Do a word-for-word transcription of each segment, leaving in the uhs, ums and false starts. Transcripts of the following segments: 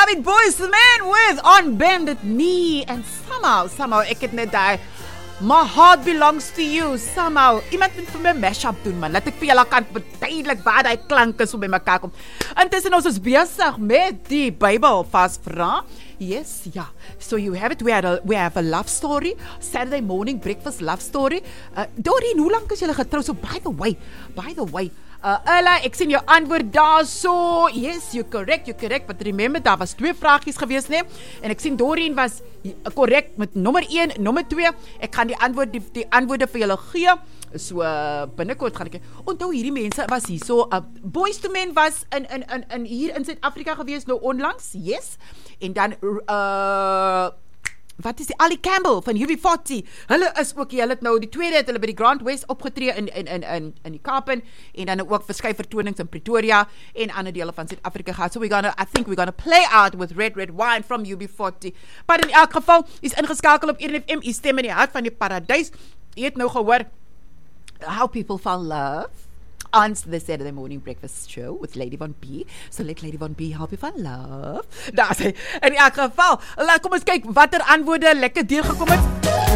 David Boys, the man with On Bended Knee. And somehow, somehow, ek het net daai My Heart Belongs to You. Somehow, iemand moet vir my mashup doen, man. Laat ek vir julle kan beduidelik waar die klanke so by mekaar kom. Intussen ons is besig met die Bybel vas vra. Yes, yeah. So you have it. We, had a, we have a love story. Saturday morning breakfast love story. Uh, Doreen, hoe lang is julle getrou? So by the way, by the way, Uh, Ella, ek sien jou antwoord daar so. Yes, you're correct, you're correct. But remember, daar was twee vraagjes gewees, nee? En ek sien Doreen was correct met nommer een, nommer twee. Ek gaan die antwoord die, die antwoorde vir julle gee. So uh, binnekort gaan ek. Onthou hierdie mense was hier so uh, Boys to Men was in in in, in hier in Suid-Afrika gewees nou onlangs. Yes. En dan uh wat is die Ali Campbell van U B forty? Hulle is ook, hulle het nou die tweede het hulle by die Grand West opgetree in in in in in die Kaap en dan ook verskeie vertonings in Pretoria en ander dele van Suid-Afrika gehad. So we gonna I think we're gonna play out with Red Red Wine from U B forty. Maar in elk geval is ingeskakel op R F M, u stem in die hart van die paradys. Jy het nou gehoor how people fall love on the Saturday morning breakfast show with Lady Von B. So let Lady Von B help you find love. Daar sê, in elk geval, laat kom ons kyk wat er antwoorde lekker deurgekom het.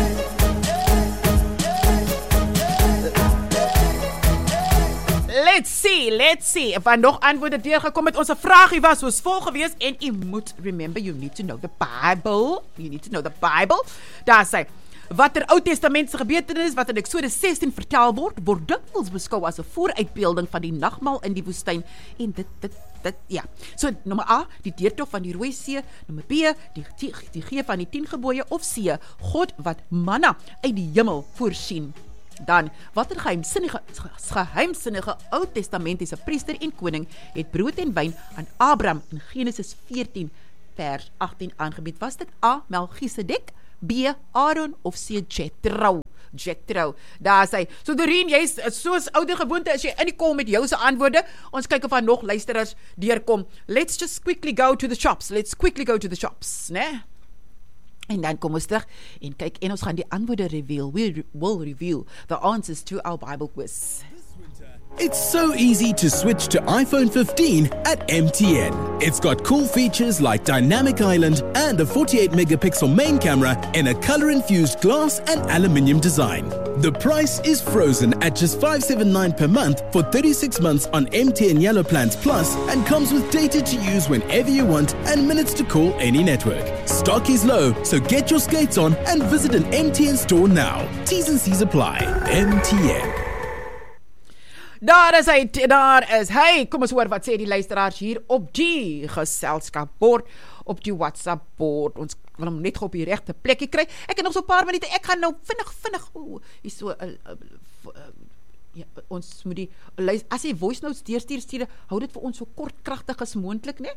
Let's see, let's see. Of er nog antwoorde deurgekom het. Onze vraagie was soos vol gewees en jy moet, remember, you need to know the Bible. You need to know the Bible. Daar sê, wat er Oud Testamentse gebeurtenis wat in Exodus sixteen vertel word, word dikwels beskou as 'n vooruitbeelding van die nagmaal in die woestyn en dit dit dit ja. So nommer A, die deurtog van die Rooi See, nommer B, die die, die gee van die tien gebooie of C, God wat manna uit die hemel voorsien. Dan, watter geheimsinnige geheimsinnige Oud Testamentiese priester en koning het brood en wyn aan Abraham in Genesis fourteen vers eighteen aangebied? Was dit A, Melchisedek, B, Aaron of C, Jethro? Jethro, daar sê, so Doreen, jy is soos ouder gewoonte, as jy in die kom met jou se antwoorde, ons kyk of daar nog luisteraars deurkom. Let's just quickly go to the shops, let's quickly go to the shops, né? En dan kom ons terug, en kyk, en ons gaan die antwoorde reveal, we will reveal the answers to our Bible quiz. It's so easy to switch to iPhone fifteen at M T N. It's got cool features like Dynamic Island and a forty-eight megapixel main camera in a color-infused glass and aluminium design. The price is frozen at just five hundred seventy-nine per month for thirty-six months on M T N Yellow Plans Plus and comes with data to use whenever you want and minutes to call any network. Stock is low, so get your skates on and visit an M T N store now. T's and C's apply. M T N. Daar is hy, daar is hy. Kom ons hoor wat sê die luisteraars hier op die geselskapbord, op die WhatsApp-bord. Ons wil hom net op die regte plekkie kry. Ek het nog so 'n paar minute, ek gaan nou vinnig, vinnig, oe, is so, uh, uh, uh, ja, ons moet die, luister, as jy voice notes deurstuur, stuur, hou dit vir ons so kortkragtig as moontlik, né?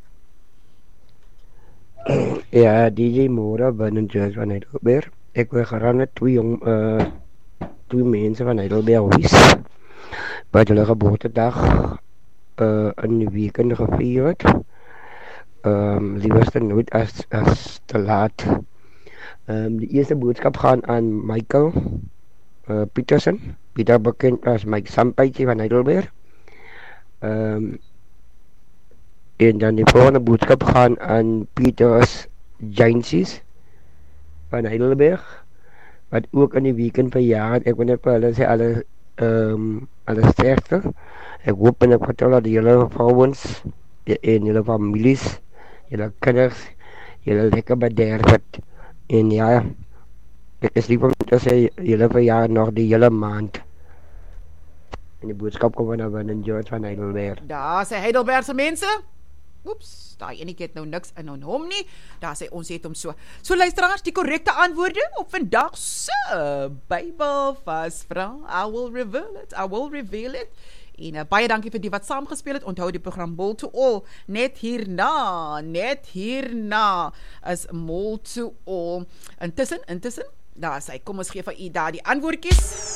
Ja, D J Mora, binnen George van Heidelberg. Ek wil geraan met twee jong, uh, twee mense van Heidelberg wees. Wat hulle geboortedag uh, in die weekend gevier het. Um, liewerste nooit as, as te laat. Um, die eerste boodskap gaan aan Michael uh, Peterson, beter bekend as Mike Sampaitje van Heidelberg. Um, en dan die volgende boodskap gaan aan Peters Jainsies van Heidelberg, wat ook in die weekend verjaar het. Ek wil net vir hulle sê, alle Um, alles sterkte. Ek hoop en ek vertel dat julle vrouwens en julle families, julle kinders, julle lekker bederf het. En ja, ek is lief om te sê, julle verjaar nog die hele maand. En die boodskap kom van binnen George van Heidelberg. Daar sê Heidelbergse mense, oeps, daar ene het nou niks in hom nie, daar sê ons het hom so. So luisteraars, die korrekte antwoorde op vandag se Bybel vas vra, I will reveal it, I will reveal it. En uh, baie dankie vir die wat saamgespeel het, onthou die program Mol to All, net hierna, net hierna is Mol to All. Intussen, intussen, daar sê, kom ons gee vir u daar die antwoordjies.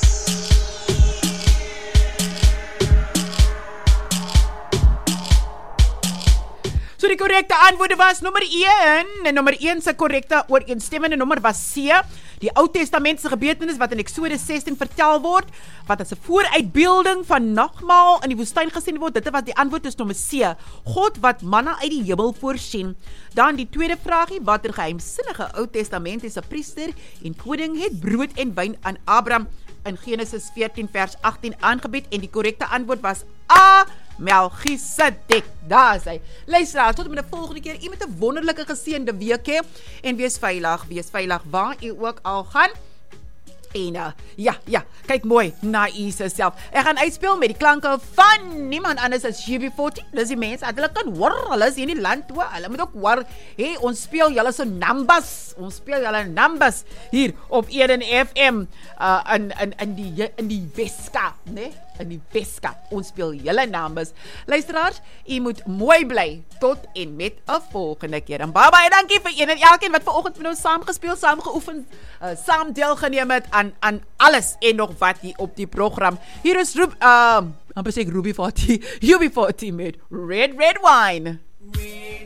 So die korrekte antwoorde was nommer een, en nommer een se korrekte ooreenstemmende nommer was C. Die Ou Testament se gebeurtenis wat in Eksodus sestien vertel word, wat as 'n vooruitbeelding van nagmaal in die woestyn gesien word, dit was die antwoord is nommer C. God wat manna uit die hemel voorsien. Dan die tweede vraagie, watter geheimsinnige Ou Testamentiese priester en koning het brood en wyn aan Abraham in Genesis veertien vers agttien aangebied, en die korrekte antwoord was A. Melchisedek. Daar is hy. Luisteraars, tot met die volgende keer. U met 'n wonderlike geseënde week hê, en wees veilig, wees veilig waar u ook al gaan. En uh, ja, ja, kyk mooi na u self. Ek gaan uitspeel met die klanke van niemand anders as U B forty. Dis die mense, hulle kan hoor, hulle is hier in die land toe, hulle moet ook hoor, hey, ons speel julle so numbers, ons speel julle numbers hier op Eden F M, uh, in, in, in die, in die Weskaap, né? In die Weskaap, ons speel julle numbers. Luisteraars, u moet mooi bly, tot en met 'n volgende keer. En bye bye, dankie vir een en elkeen wat vanoggend met ons saam gespeel, saam geoefen, uh, saam deelgeneem het aan, aan alles en nog wat hier op die program. Hier is Ruby, uh, amper sê ek Ruby forty, U B forty met Red Red Wine.